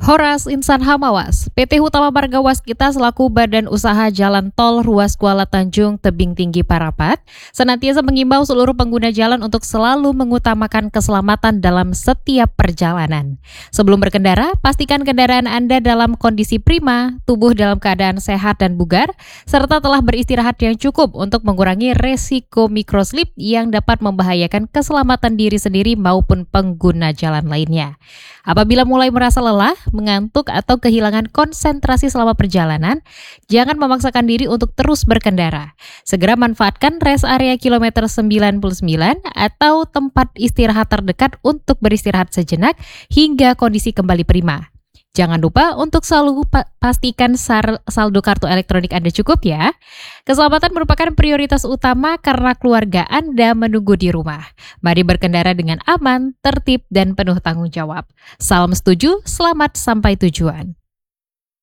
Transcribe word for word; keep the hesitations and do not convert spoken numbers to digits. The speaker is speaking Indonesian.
Horas Insan Hamawas, P T Hutama Marga Waskita selaku Badan Usaha Jalan Tol Ruas Kuala Tanjung Tebing Tinggi Parapat senantiasa mengimbau seluruh pengguna jalan untuk selalu mengutamakan keselamatan dalam setiap perjalanan. Sebelum berkendara, pastikan kendaraan Anda dalam kondisi prima, tubuh dalam keadaan sehat dan bugar, serta telah beristirahat yang cukup untuk mengurangi resiko microslip yang dapat membahayakan keselamatan diri sendiri maupun pengguna jalan lainnya. Apabila mulai merasa lelah, mengantuk atau kehilangan konsentrasi selama perjalanan, jangan memaksakan diri untuk terus berkendara. Segera manfaatkan rest area kilometer sembilan puluh sembilan atau tempat istirahat terdekat untuk beristirahat sejenak hingga kondisi kembali prima. Jangan lupa untuk selalu pa- pastikan sar- saldo kartu elektronik Anda cukup ya. Keselamatan merupakan prioritas utama karena keluarga Anda menunggu di rumah. Mari berkendara dengan aman, tertib, dan penuh tanggung jawab. Salam setuju, selamat sampai tujuan.